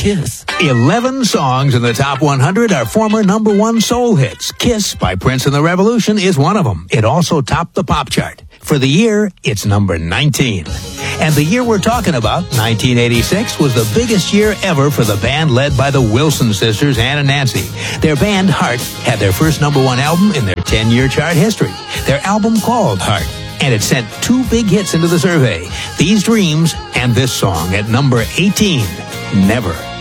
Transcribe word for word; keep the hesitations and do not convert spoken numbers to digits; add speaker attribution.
Speaker 1: Kiss.
Speaker 2: Eleven songs in the top one hundred are former number one soul hits. Kiss by Prince and the Revolution is one of them. It also topped the pop chart. For the year, it's number nineteen. And the year we're talking about, nineteen eighty-six, was the biggest year ever for the band led by the Wilson sisters, Ann and Nancy. Their band, Heart, had their first number one album in their ten-year chart history. Their album called Heart. And it sent two big hits into the survey. These Dreams and this song at number eighteen, Never.